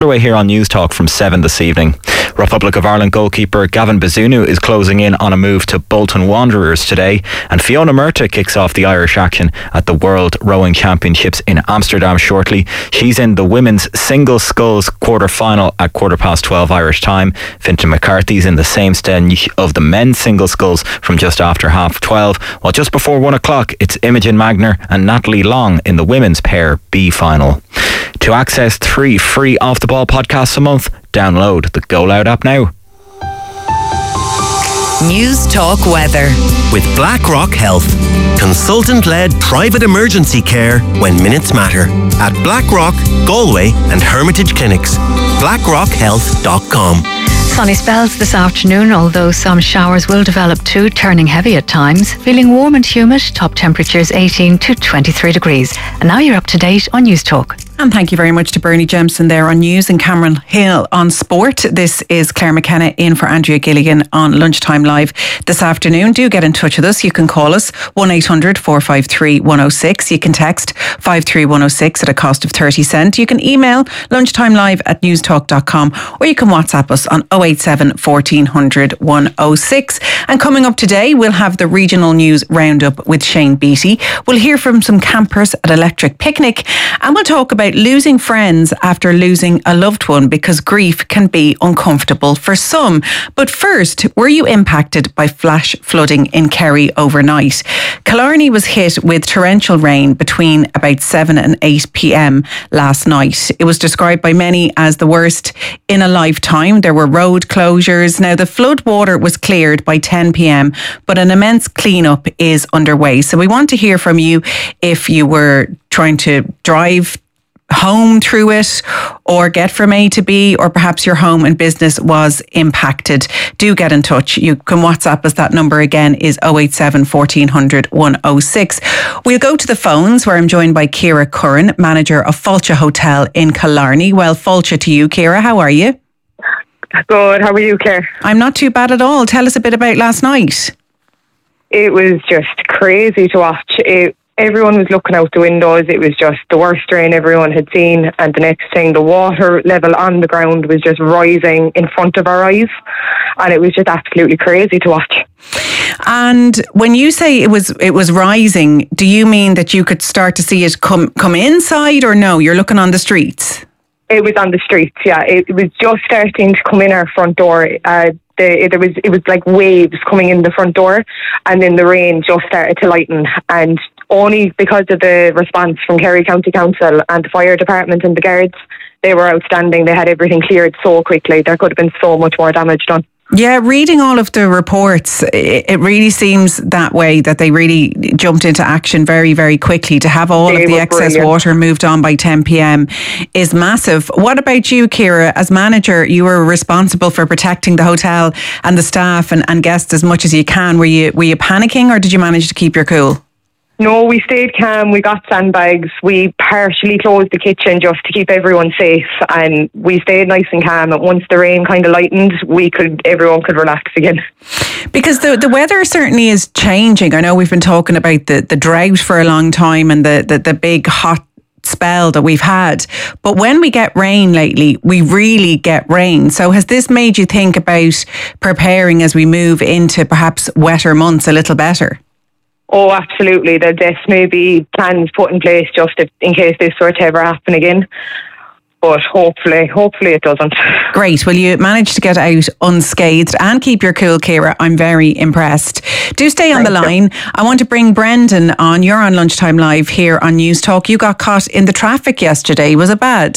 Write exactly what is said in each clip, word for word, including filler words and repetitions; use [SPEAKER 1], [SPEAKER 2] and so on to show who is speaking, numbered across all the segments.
[SPEAKER 1] Away here on News Talk from seven this evening. Republic of Ireland goalkeeper Gavin Bazunu is closing in on a move to Bolton Wanderers today, and Fiona Murtagh kicks off the Irish action at the World Rowing Championships in Amsterdam shortly. She's in the women's single sculls quarter final at quarter past twelve Irish time. Fintan McCarthy's in the same stead of the men's single sculls from just after half twelve, while just before one o'clock it's Imogen Magner and Natalie Long in the women's pair B final. To access three free Off the Ball podcasts a month, download the Go Loud app now.
[SPEAKER 2] News Talk Weather
[SPEAKER 3] with BlackRock Health, consultant-led private emergency care when minutes matter at BlackRock, Galway and Hermitage Clinics. blackrock health dot com.
[SPEAKER 4] Sunny spells this afternoon, although some showers will develop too, turning heavy at times. Feeling warm and humid, top temperatures eighteen to twenty-three degrees. And now you're up to date on News Talk.
[SPEAKER 5] And thank you very much to Bernie Jemison there on news and Cameron Hill on sport. This is Claire McKenna in for Andrea Gilligan on Lunchtime Live this afternoon. Do get in touch with us. You can call us one eight hundred four five three one oh six. You can text five three one oh six at a cost of thirty cents. You can email lunchtimelive at newstalk dot com, or you can WhatsApp us on oh eight seven fourteen hundred one oh six. And coming up today, we'll have the regional news roundup with Shane Beattie. We'll hear from some campers at Electric Picnic, and we'll talk about losing friends after losing a loved one, because grief can be uncomfortable for some. But first, were you impacted by flash flooding in Kerry overnight? Killarney was hit with torrential rain between about seven and eight p.m. last night. It was described by many as the worst in a lifetime. There were road closures. Now, the flood water was cleared by ten p.m, but an immense cleanup is underway. So we want to hear from you if you were trying to drive home through it or get from A to B, or perhaps your home and business was impacted. Do get in touch. You can WhatsApp us. That number again is oh eight seven fourteen hundred one oh six. We'll go to the phones where I'm joined by Ciara Curran, manager of Fulcha Hotel in Killarney. Well, Fulcha to you, Ciara. How are you?
[SPEAKER 6] Good. How are you, Claire?
[SPEAKER 5] I'm not too bad at all. Tell us a bit about last night.
[SPEAKER 6] It was just crazy to watch. It Everyone was looking out the windows. It was just the worst rain everyone had seen. And the next thing, the water level on the ground was just rising in front of our eyes. And it was just absolutely crazy to watch.
[SPEAKER 5] And when you say it was it was rising, do you mean that you could start to see it come, come inside, or no, you're looking on the streets?
[SPEAKER 6] It was on the streets, yeah. It, it was just starting to come in our front door. Uh, the, it, was, it was like waves coming in the front door. And then the rain just started to lighten. And only because of the response from Kerry County Council and the fire department and the guards, they were outstanding. They had everything cleared so quickly. There could have been so much more damage done.
[SPEAKER 5] Yeah, reading all of the reports, it really seems that way, that they really jumped into action very, very quickly. To have all
[SPEAKER 6] they
[SPEAKER 5] of the excess
[SPEAKER 6] brilliant.
[SPEAKER 5] water moved on by ten p.m. is massive. What about you, Ciara? As manager, you were responsible for protecting the hotel and the staff and, and guests as much as you can. Were you, were you panicking, or did you manage to keep your cool?
[SPEAKER 6] No, we stayed calm. We got sandbags. We partially closed the kitchen just to keep everyone safe, and we stayed nice and calm. And once the rain kind of lightened, we could everyone could relax again.
[SPEAKER 5] Because the the weather certainly is changing. I know we've been talking about the, the drought for a long time and the, the, the big hot spell that we've had. But when we get rain lately, we really get rain. So has this made you think about preparing as we move into perhaps wetter months a little better?
[SPEAKER 6] Oh, absolutely. There'll definitely be plans put in place just if, in case this were to ever happen again. But hopefully, hopefully it doesn't.
[SPEAKER 5] Great. Well, you managed to get out unscathed and keep your cool, Ciara. I'm very impressed. Do stay on
[SPEAKER 6] Thank
[SPEAKER 5] the
[SPEAKER 6] you.
[SPEAKER 5] line. I want to bring Brendan on. You're on Lunchtime Live here on News Talk. You got caught in the traffic yesterday. Was it bad?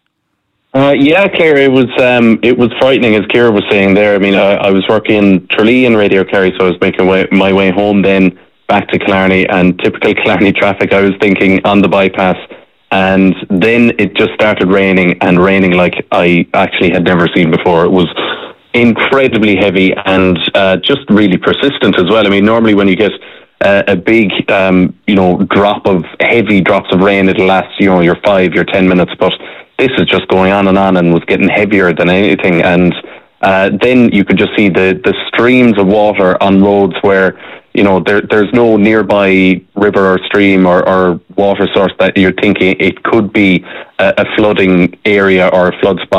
[SPEAKER 7] Uh, yeah, Claire, it was um, it was frightening, as Ciara was saying there. I mean, I, I was working in Tralee in Radio Kerry, so I was making way, my way home then back to Killarney, and typical Killarney traffic, I was thinking on the bypass, and then it just started raining, and raining like I actually had never seen before. It was incredibly heavy and uh, just really persistent as well. I mean, normally when you get uh, a big, um, you know, drop of heavy drops of rain, it'll last, you know, your five, your ten minutes, but this is just going on and on and was getting heavier than anything. And uh, then you could just see the, the streams of water on roads where you know, there, there's no nearby river or stream or, or water source that you're thinking it could be a, a flooding area or a flood spot.